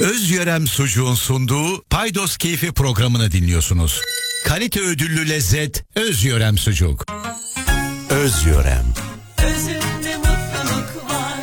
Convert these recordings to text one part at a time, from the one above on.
Özyörem Sucuğun sunduğu Paydos Keyfi programını dinliyorsunuz. Kalite ödüllü lezzet Özyörem Sucuk. Özyörem. Özünde mutluluk var.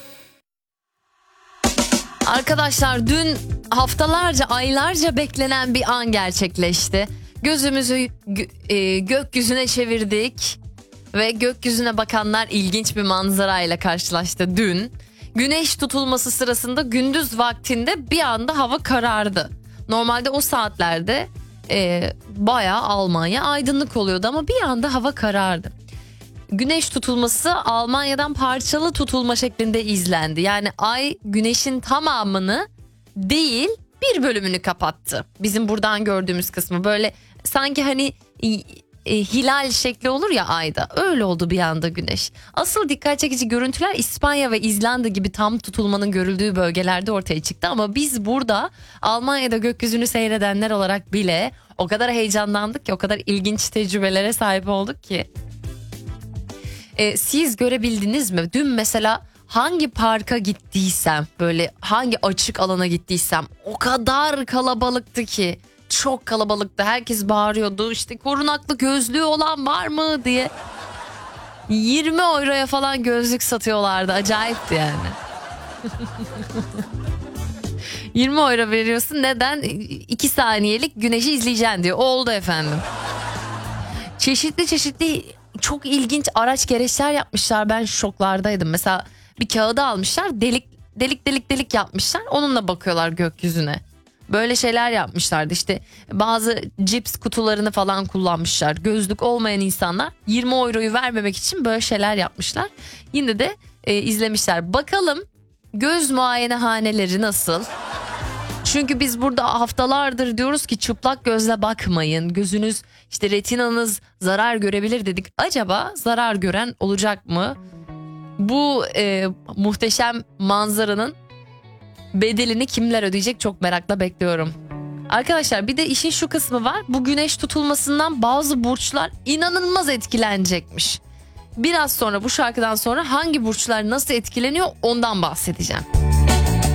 Arkadaşlar dün haftalarca, aylarca beklenen bir an gerçekleşti. Gözümüzü gökyüzüne çevirdik ve gökyüzüne bakanlar ilginç bir manzarayla karşılaştı dün. Güneş tutulması sırasında gündüz vaktinde bir anda hava karardı. Normalde o saatlerde bayağı Almanya aydınlık oluyordu ama bir anda hava karardı. Güneş tutulması Almanya'dan parçalı tutulma şeklinde izlendi. Yani ay güneşin tamamını değil bir bölümünü kapattı. Bizim buradan gördüğümüz kısmı böyle sanki hani hilal şekli olur ya ayda, öyle oldu bir anda güneş. Asıl dikkat çekici görüntüler İspanya ve İzlanda gibi tam tutulmanın görüldüğü bölgelerde ortaya çıktı. Ama biz burada Almanya'da gökyüzünü seyredenler olarak bile o kadar heyecanlandık ki, o kadar ilginç tecrübelere sahip olduk ki. Siz görebildiniz mi? Dün mesela hangi parka gittiysem, böyle hangi açık alana gittiysem o kadar kalabalıktı ki. Çok kalabalıktı. Herkes bağırıyordu. İşte korunaklı gözlüğü olan var mı diye. 20 euroya falan gözlük satıyorlardı. Acayipti yani. 20 euro veriyorsun. Neden? 2 saniyelik güneşi izleyeceksin diyor. Oldu efendim. Çeşitli çok ilginç araç gereçler yapmışlar. Ben şoklardaydım. Mesela bir kağıdı almışlar. Delik yapmışlar. Onunla bakıyorlar gökyüzüne. Böyle şeyler yapmışlardı. İşte bazı cips kutularını falan kullanmışlar. Gözlük olmayan insanlar 20 euroyu vermemek için böyle şeyler yapmışlar. Yine de izlemişler. Bakalım göz muayenehaneleri nasıl? Çünkü biz burada haftalardır diyoruz ki çıplak gözle bakmayın. Gözünüz, işte retinanız zarar görebilir dedik. Acaba zarar gören olacak mı? Bu muhteşem manzaranın bedelini kimler ödeyecek, çok merakla bekliyorum. Arkadaşlar bir de işin şu kısmı var. Bu güneş tutulmasından bazı burçlar inanılmaz etkilenecekmiş. Biraz sonra, bu şarkıdan sonra hangi burçlar nasıl etkileniyor ondan bahsedeceğim.